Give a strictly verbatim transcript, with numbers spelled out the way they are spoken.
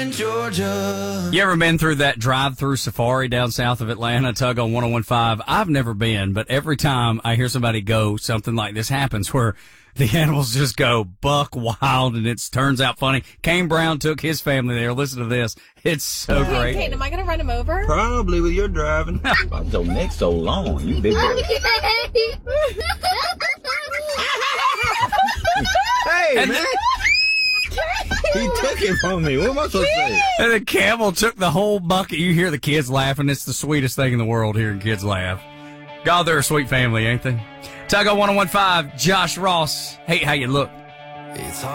Georgia. You ever been through that drive-through safari down south of Atlanta, Tug on one oh one five? I've never been, but every time I hear somebody go, something like this happens where the animals just go buck wild, and it turns out funny. Kane Brown took his family there. Listen to this. It's so Hey, great. Kane, am I going to run him over? Probably with your driving. Your neck's so long, you big boy. Hey, And man. He took it from me. What am I supposed to say? And the camel took the whole bucket. You hear the kids laughing. It's the sweetest thing in the world hearing kids laugh. God, they're a sweet family, ain't they? Tug on one oh one five, Josh Ross. Hey, how you look? It's